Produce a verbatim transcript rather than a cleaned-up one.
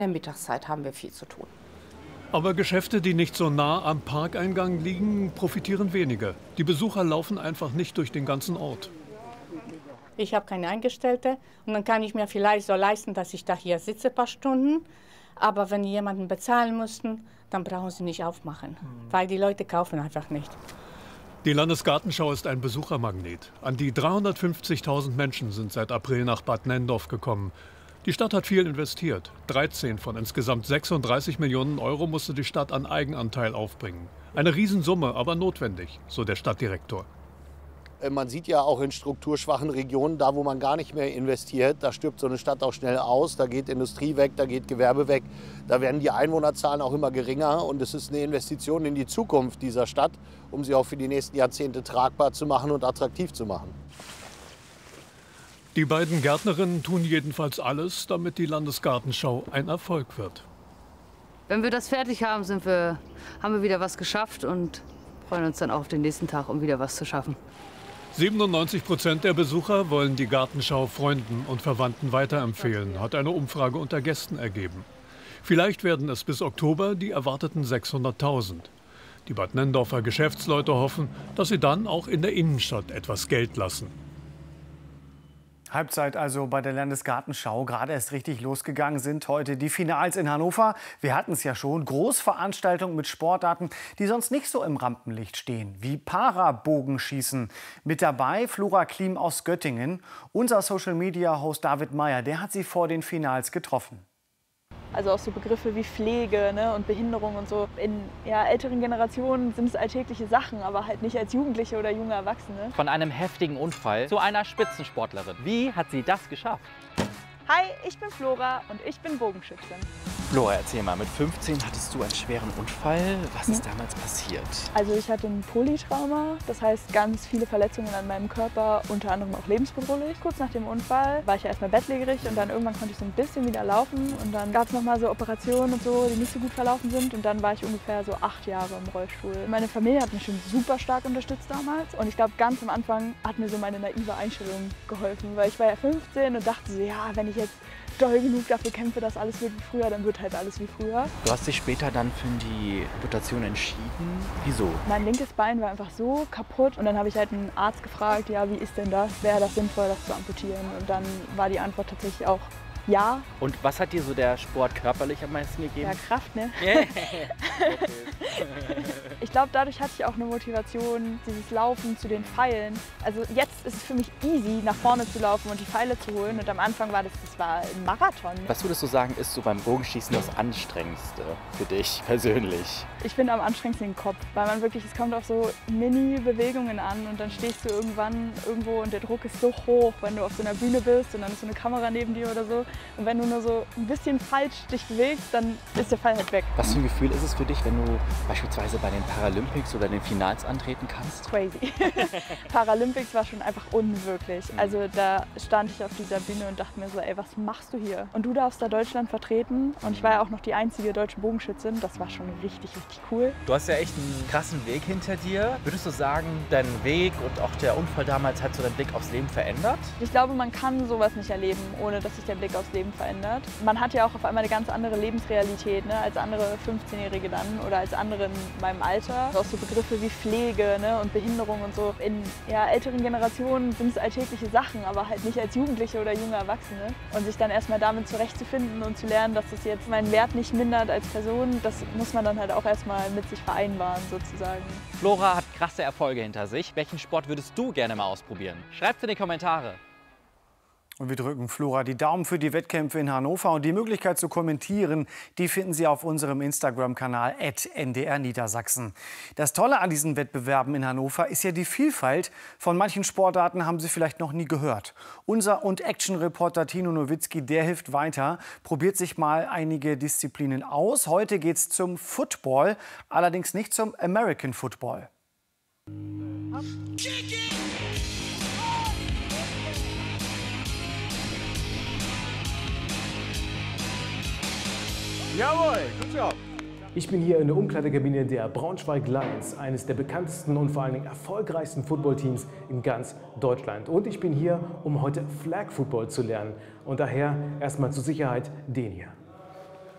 der Mittagszeit haben wir viel zu tun. Aber Geschäfte, die nicht so nah am Parkeingang liegen, profitieren weniger. Die Besucher laufen einfach nicht durch den ganzen Ort. Ich habe keine Angestellte und dann kann ich mir vielleicht so leisten, dass ich da hier sitze ein paar Stunden. Aber wenn die jemanden bezahlen müssten, dann brauchen sie nicht aufmachen, weil die Leute kaufen einfach nicht. Die Landesgartenschau ist ein Besuchermagnet. An die dreihundertfünfzigtausend Menschen sind seit April nach Bad Nenndorf gekommen. Die Stadt hat viel investiert. dreizehn von insgesamt sechsunddreißig Millionen Euro musste die Stadt an Eigenanteil aufbringen. Eine Riesensumme, aber notwendig, so der Stadtdirektor. Man sieht ja auch in strukturschwachen Regionen, da wo man gar nicht mehr investiert, da stirbt so eine Stadt auch schnell aus, da geht Industrie weg, da geht Gewerbe weg, da werden die Einwohnerzahlen auch immer geringer und es ist eine Investition in die Zukunft dieser Stadt, um sie auch für die nächsten Jahrzehnte tragbar zu machen und attraktiv zu machen. Die beiden Gärtnerinnen tun jedenfalls alles, damit die Landesgartenschau ein Erfolg wird. Wenn wir das fertig haben, sind wir, haben wir wieder was geschafft und freuen uns dann auf den nächsten Tag, um wieder was zu schaffen. siebenundneunzig Prozent der Besucher wollen die Gartenschau Freunden und Verwandten weiterempfehlen, hat eine Umfrage unter Gästen ergeben. Vielleicht werden es bis Oktober die erwarteten sechshunderttausend. Die Bad Nenndorfer Geschäftsleute hoffen, dass sie dann auch in der Innenstadt etwas Geld lassen. Halbzeit also bei der Landesgartenschau. Gerade erst richtig losgegangen sind heute die Finals in Hannover. Wir hatten es ja schon. Großveranstaltungen mit Sportarten, die sonst nicht so im Rampenlicht stehen, wie Parabogenschießen. Mit dabei Flora Klim aus Göttingen. Unser Social-Media-Host David Meyer, der hat sie vor den Finals getroffen. Also auch so Begriffe wie Pflege, ne, und Behinderung und so. In ja, älteren Generationen sind es alltägliche Sachen, aber halt nicht als Jugendliche oder junge Erwachsene. Von einem heftigen Unfall zu einer Spitzensportlerin. Wie hat sie das geschafft? Hi, ich bin Flora und ich bin Bogenschützin. Flora, erzähl mal, mit fünfzehn hattest du einen schweren Unfall. Was ist hm. damals passiert? Also ich hatte ein Polytrauma, das heißt ganz viele Verletzungen an meinem Körper, unter anderem auch lebensbedrohlich. Kurz nach dem Unfall war ich ja erstmal bettlägerig und dann irgendwann konnte ich so ein bisschen wieder laufen. Und dann gab es nochmal so Operationen und so, die nicht so gut verlaufen sind. Und dann war ich ungefähr so acht Jahre im Rollstuhl. Meine Familie hat mich schon super stark unterstützt damals. Und ich glaube, ganz am Anfang hat mir so meine naive Einstellung geholfen. Weil ich war ja fünfzehn und dachte so, ja, wenn ich jetzt doll genug dafür kämpfe, dass alles wird wie früher, dann wird halt alles wie früher. Du hast dich später dann für die Amputation entschieden. Wieso? Mein linkes Bein war einfach so kaputt und dann habe ich halt einen Arzt gefragt, ja, wie ist denn das? Wäre das sinnvoll, das zu amputieren? Und dann war die Antwort tatsächlich auch ja. Und was hat dir so der Sport körperlich am meisten gegeben? Ja, Kraft, ne? Yeah. Ich glaube, dadurch hatte ich auch eine Motivation, dieses Laufen zu den Pfeilen. Also jetzt ist es für mich easy, nach vorne zu laufen und die Pfeile zu holen. Und am Anfang war das, das war ein Marathon. Was würdest du sagen, ist so beim Bogenschießen das Anstrengendste für dich persönlich? Ich finde am anstrengendsten den Kopf, weil man wirklich, es kommt auf so Mini-Bewegungen an und dann stehst du irgendwann irgendwo und der Druck ist so hoch, wenn du auf so einer Bühne bist und dann ist so eine Kamera neben dir oder so. Und wenn du nur so ein bisschen falsch dich bewegst, dann ist der Pfeil halt weg. Was für ein Gefühl ist es für dich, wenn du beispielsweise bei den Paralympics oder den Finals antreten kannst? Crazy. Paralympics war schon einfach unwirklich. Also da stand ich auf dieser Bühne und dachte mir so, ey, was machst du hier? Und du darfst da Deutschland vertreten und ich war ja auch noch die einzige deutsche Bogenschützin. Das war schon richtig, richtig cool. Du hast ja echt einen krassen Weg hinter dir. Würdest du sagen, dein Weg und auch der Unfall damals hat so deinen Blick aufs Leben verändert? Ich glaube, man kann sowas nicht erleben, ohne dass sich der Blick aufs Leben verändert. Man hat ja auch auf einmal eine ganz andere Lebensrealität, ne, als andere fünfzehnjährige dann oder als andere in meinem Alter. Auch so Begriffe wie Pflege, ne, und Behinderung und so. In ja, älteren Generationen sind es alltägliche Sachen, aber halt nicht als Jugendliche oder junge Erwachsene. Und sich dann erstmal damit zurechtzufinden und zu lernen, dass das jetzt meinen Wert nicht mindert als Person, das muss man dann halt auch erstmal mit sich vereinbaren sozusagen. Flora hat krasse Erfolge hinter sich. Welchen Sport würdest du gerne mal ausprobieren? Schreib's in die Kommentare. Und wir drücken Flora die Daumen für die Wettkämpfe in Hannover. Und die Möglichkeit zu kommentieren, die finden Sie auf unserem Instagram-Kanal at N D R Niedersachsen. Das Tolle an diesen Wettbewerben in Hannover ist ja die Vielfalt. Von manchen Sportarten haben Sie vielleicht noch nie gehört. Unser und Action-Reporter Tino Nowitzki, der hilft weiter, probiert sich mal einige Disziplinen aus. Heute geht es zum Football, allerdings nicht zum American Football. Jawohl, gut Job. Ich bin hier in der Umkleidekabine der Braunschweig Lions, eines der bekanntesten und vor allen Dingen erfolgreichsten Footballteams in ganz Deutschland. Und ich bin hier, um heute Flag Football zu lernen. Und daher erstmal zur Sicherheit den hier.